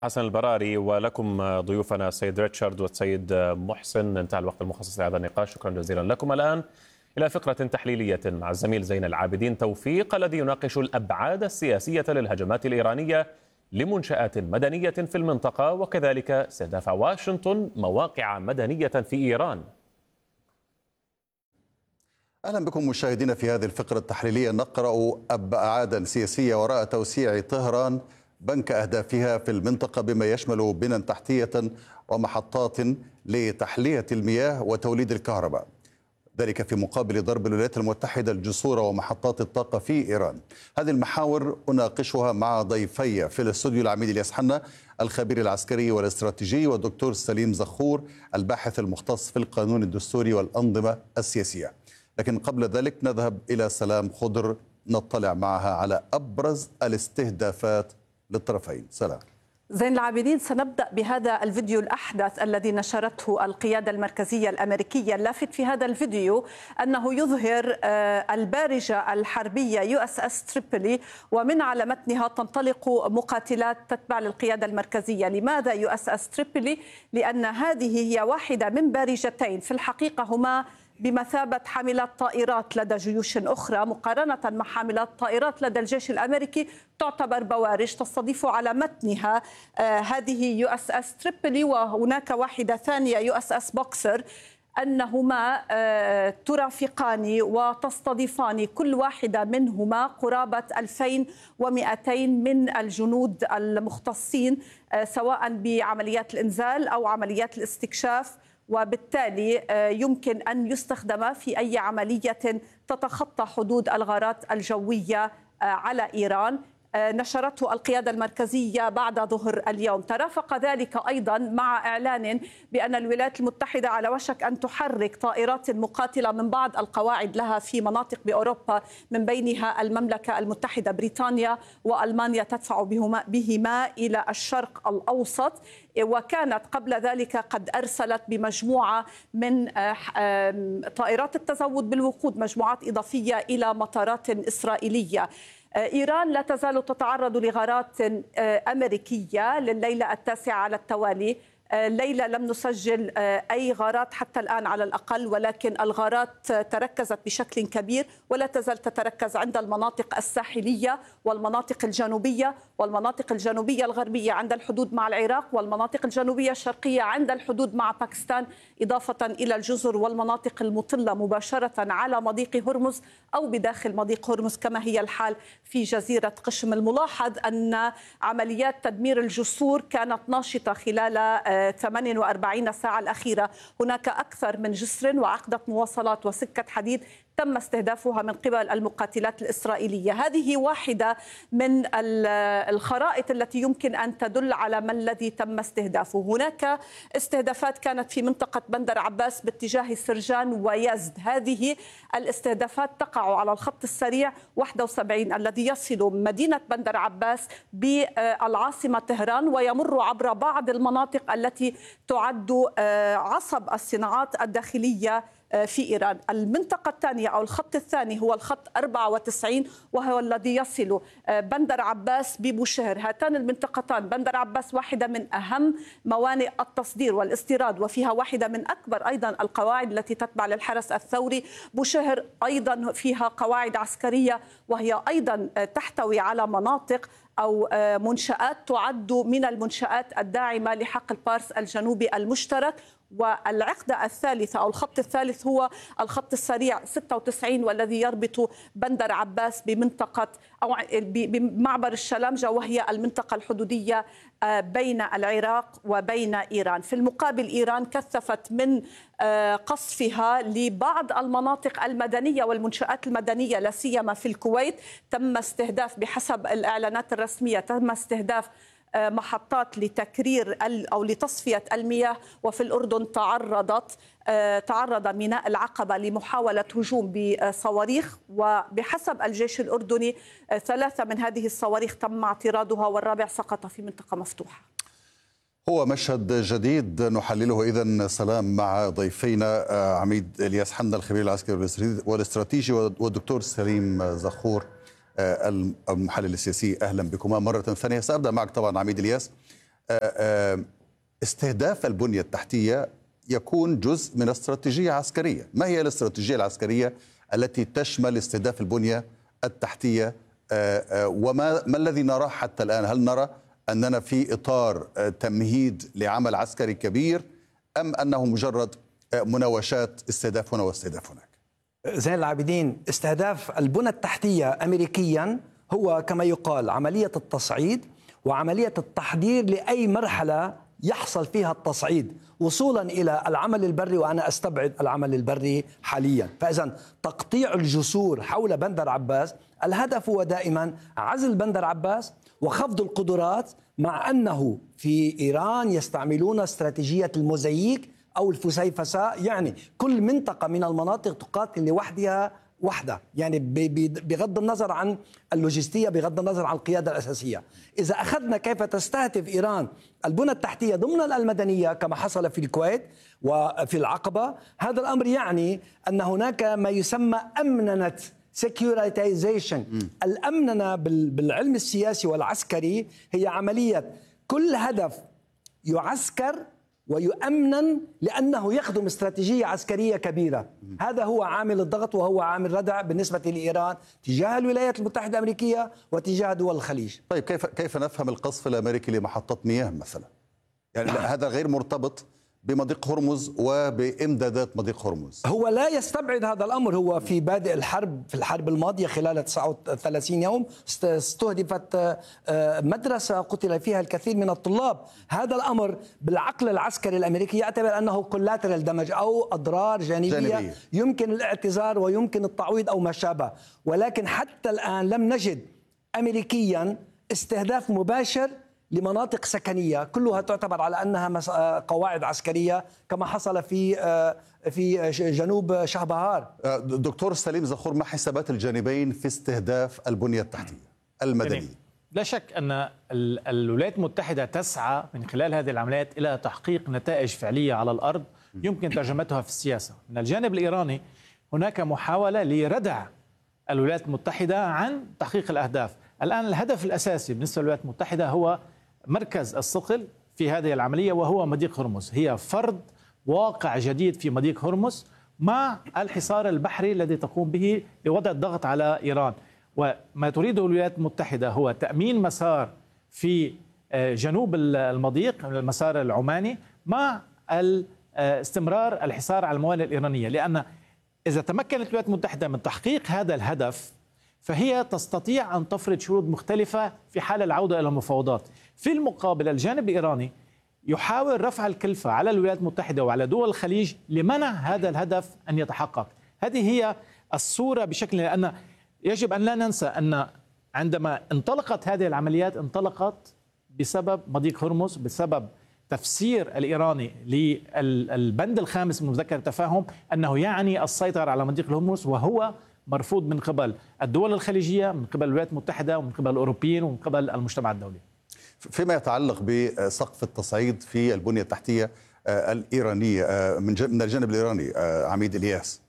حسن البراري، ولكم ضيوفنا السيد ريتشارد والسيد محسن. انتهى الوقت المخصص لهذا النقاش، شكرا جزيلا لكم. الآن إلى فقرة تحليلية مع الزميل زين العابدين توفيق الذي يناقش الأبعاد السياسية للهجمات الإيرانية لمنشآت مدنية في المنطقة، وكذلك استهداف واشنطن مواقع مدنية في إيران. أهلا بكم مشاهدينا في هذه الفقرة التحليلية. نقرأ أبعادا سياسية وراء توسيع طهران بنك أهدافها في المنطقة بما يشمل بنى تحتية ومحطات لتحلية المياه وتوليد الكهرباء، ذلك في مقابل ضرب الولايات المتحدة الجسور ومحطات الطاقة في إيران. هذه المحاور أناقشها مع ضيفي في الاستوديو العميد الياس حنا الخبير العسكري والاستراتيجي، والدكتور سليم زخور الباحث المختص في القانون الدستوري والأنظمة السياسية. لكن قبل ذلك نذهب إلى سلام خضر نطلع معها على أبرز الاستهدافات للطرفين. سلام. زين العابدين، سنبدأ بهذا الفيديو الأحدث الذي نشرته القيادة المركزية الأمريكية. اللافت في هذا الفيديو أنه يظهر البارجة الحربية USS تريبولي، ومن على متنها تنطلق مقاتلات تتبع للقيادة المركزية. لماذا USS تريبولي؟ لأن هذه هي واحدة من بارجتين في الحقيقة هما بمثابة حاملات طائرات لدى جيوش أخرى، مقارنة مع حاملات طائرات لدى الجيش الأمريكي تعتبر بوارج تستضيف على متنها هذه USS تريبولي، وهناك واحدة ثانية USS بوكسر، أنهما ترافقان وتستضيفان كل واحدة منهما قرابة 2200 من الجنود المختصين سواء بعمليات الإنزال أو عمليات الاستكشاف، وبالتالي يمكن أن يستخدم في أي عملية تتخطى حدود الغارات الجوية على إيران. نشرته القيادة المركزية بعد ظهر اليوم. ترافق ذلك أيضا مع إعلان بأن الولايات المتحدة على وشك أن تحرك طائرات مقاتلة من بعض القواعد لها في مناطق بأوروبا، من بينها المملكة المتحدة بريطانيا وألمانيا تدفع بهما إلى الشرق الأوسط. وكانت قبل ذلك قد أرسلت بمجموعة من طائرات التزود بالوقود مجموعات إضافية إلى مطارات إسرائيلية. إيران لا تزال تتعرض لغارات أمريكية لليلة التاسعة على التوالي. ليلة لم نسجل أي غارات حتى الآن على الأقل، ولكن الغارات تركزت بشكل كبير ولا تزال تتركز عند المناطق الساحلية والمناطق الجنوبية والمناطق الجنوبية الغربية عند الحدود مع العراق، والمناطق الجنوبية الشرقية عند الحدود مع باكستان، إضافة إلى الجزر والمناطق المطلة مباشرة على مضيق هرمز أو بداخل مضيق هرمز كما هي الحال في جزيرة قشم. الملاحظ أن عمليات تدمير الجسور كانت ناشطة خلال 48 ساعة الأخيرة. هناك أكثر من جسر وعقدة مواصلات وسكة حديد تم استهدافها من قبل المقاتلات الإسرائيلية. هذه واحدة من الخرائط التي يمكن أن تدل على ما الذي تم استهدافه. هناك استهدافات كانت في منطقة بندر عباس باتجاه سرجان ويزد. هذه الاستهدافات تقع على الخط السريع 71 الذي يصل مدينة بندر عباس بالعاصمة طهران ويمر عبر بعض المناطق التي تعد عصب الصناعات الداخلية في إيران. المنطقة الثانية أو الخط الثاني هو الخط 94 وهو الذي يصل بندر عباس ببوشهر. هاتان المنطقتان بندر عباس واحدة من أهم موانئ التصدير والاستيراد وفيها واحدة من أكبر أيضا القواعد التي تتبع للحرس الثوري. بوشهر أيضا فيها قواعد عسكرية وهي أيضا تحتوي على مناطق أو منشآت تعد من المنشآت الداعمة لحقل بارس الجنوبي المشترك. والعقدة الثالثة أو الخط الثالث هو الخط السريع 96 والذي يربط بندر عباس بمنطقة أو بمعبر الشلامجة وهي المنطقة الحدودية بين العراق وبين إيران. في المقابل إيران كثفت من قصفها لبعض المناطق المدنية والمنشآت المدنية لا سيما في الكويت. تم استهداف بحسب الإعلانات الرسمية تم استهداف محطات لتكرير أو لتصفية المياه. وفي الأردن تعرض ميناء العقبة لمحاولة هجوم بصواريخ، وبحسب الجيش الأردني 3 من هذه الصواريخ تم اعتراضها والرابع سقط في منطقة مفتوحة. هو مشهد جديد نحلله إذن. سلام مع ضيفينا عميد الياس حنا الخبير العسكري والاستراتيجي والدكتور سليم زخور المحلل السياسي. أهلا بكما مرة ثانية. سأبدأ معك طبعا عميد الياس. استهداف البنية التحتية يكون جزء من استراتيجية عسكرية. ما هي الاستراتيجية العسكرية التي تشمل استهداف البنية التحتية؟ وما الذي نراه حتى الآن؟ هل نرى أننا في إطار تمهيد لعمل عسكري كبير أم أنه مجرد مناوشات استهداف هنا واستهداف هناك؟ زين العابدين، استهداف البنى التحتية أمريكيا هو كما يقال عملية التصعيد وعملية التحضير لأي مرحلة يحصل فيها التصعيد وصولا إلى العمل البري، وأنا أستبعد العمل البري حاليا. فإذا تقطيع الجسور حول بندر عباس، الهدف هو دائما عزل بندر عباس وخفض القدرات، مع أنه في إيران يستعملون استراتيجية الموزاييك أو الفسيفساء، يعني كل منطقة من المناطق تقاتل لوحدها وحدة، يعني بغض النظر عن اللوجستية، بغض النظر عن القيادة الأساسية. إذا أخذنا كيف تستهدف إيران البنى التحتية ضمن المدنية كما حصل في الكويت وفي العقبة، هذا الأمر يعني أن هناك ما يسمى أمننة سيكيوريتايزيشن. الأمننة بالعلم السياسي والعسكري هي عملية كل هدف يعسكر ويؤمن لأنه يخدم استراتيجية عسكرية كبيرة. هذا هو عامل الضغط وهو عامل ردع بالنسبة لإيران تجاه الولايات المتحدة الأمريكية وتجاه دول الخليج. طيب كيف نفهم القصف الأمريكي لمحطة مياه مثلا؟ يعني هذا غير مرتبط بمضيق هرمز وبإمدادات مضيق هرمز. هو لا يستبعد هذا الأمر. هو في بادئ الحرب، في الحرب الماضية خلال 39 يوم استهدفت مدرسة قتل فيها الكثير من الطلاب. هذا الأمر بالعقل العسكري الأمريكي يعتبر أنه collateral damage أو أضرار جانبية يمكن الاعتذار ويمكن التعويض أو ما شابه. ولكن حتى الآن لم نجد أمريكيا استهداف مباشر لمناطق سكنية كلها تعتبر على أنها قواعد عسكرية كما حصل في جنوب شهبهار. دكتور سليم زخور، ما حسابات الجانبين في استهداف البنية التحتية المدنية؟ لا شك أن الولايات المتحدة تسعى من خلال هذه العمليات إلى تحقيق نتائج فعلية على الأرض يمكن ترجمتها في السياسة. من الجانب الإيراني هناك محاولة لردع الولايات المتحدة عن تحقيق الأهداف. الآن الهدف الأساسي بالنسبة للولايات المتحدة هو مركز الثقل في هذه العملية وهو مضيق هرمز. هي فرض واقع جديد في مضيق هرمز مع الحصار البحري الذي تقوم به لوضع الضغط على إيران. وما تريده الولايات المتحدة هو تأمين مسار في جنوب المضيق، المسار العماني، مع استمرار الحصار على الموانئ الإيرانية. لأن إذا تمكنت الولايات المتحدة من تحقيق هذا الهدف فهي تستطيع أن تفرض شروط مختلفة في حال العودة إلى المفاوضات. في المقابل الجانب الإيراني يحاول رفع الكلفة على الولايات المتحدة وعلى دول الخليج لمنع هذا الهدف أن يتحقق. هذه هي الصورة بشكل، لأن يجب أن لا ننسى أن عندما انطلقت هذه العمليات انطلقت بسبب مضيق هرمز، بسبب تفسير الإيراني للبند الخامس من مذكرة التفاهم أنه يعني السيطرة على مضيق هرمز، وهو مرفوض من قبل الدول الخليجية، من قبل الولايات المتحدة، ومن قبل الأوروبيين، ومن قبل المجتمع الدولي. فيما يتعلق بسقف التصعيد في البنية التحتية الإيرانية من الجانب الإيراني عميد إلياس،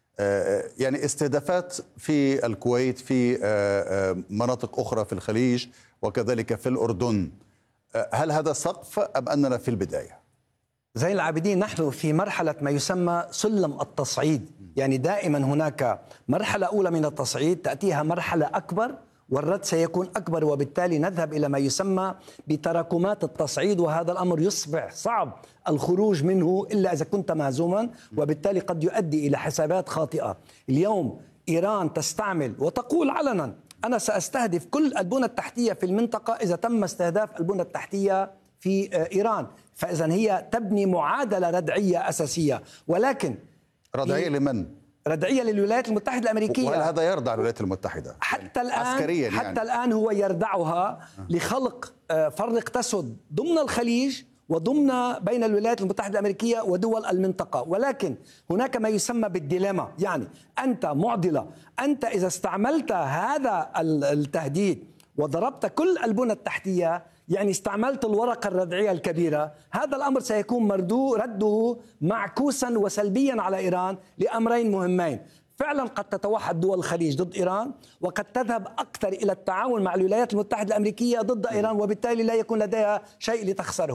يعني استهدافات في الكويت، في مناطق أخرى في الخليج وكذلك في الأردن، هل هذا سقف أم أننا في البداية؟ زين العابدين، نحن في مرحلة ما يسمى سلم التصعيد. يعني دائما هناك مرحلة أولى من التصعيد تأتيها مرحلة أكبر والرد سيكون أكبر، وبالتالي نذهب إلى ما يسمى بتراكمات التصعيد، وهذا الأمر يصبح صعب الخروج منه إلا إذا كنت مهزوما، وبالتالي قد يؤدي إلى حسابات خاطئة. اليوم إيران تستعمل وتقول علنا أنا سأستهدف كل البنى التحتية في المنطقة إذا تم استهداف البنى التحتية في إيران. فإذا هي تبني معادلة ردعية أساسية، ولكن ردعية لمن؟ ردعية للولايات المتحدة الأمريكية. وهل هذا يردع الولايات المتحدة؟ حتى الآن عسكريا يعني. حتى الآن هو يردعها لخلق فرق تسد ضمن الخليج وضمن بين الولايات المتحدة الأمريكية ودول المنطقة. ولكن هناك ما يسمى بالديليما، يعني أنت معضلة، أنت إذا استعملت هذا التهديد وضربت كل البنى التحتية، يعني استعملت الورقة الردعية الكبيرة، هذا الأمر سيكون رده معكوسا وسلبيا على إيران لأمرين مهمين. فعلا قد تتوحد دول الخليج ضد إيران، وقد تذهب أكثر إلى التعاون مع الولايات المتحدة الأمريكية ضد إيران، وبالتالي لا يكون لديها شيء لتخسره.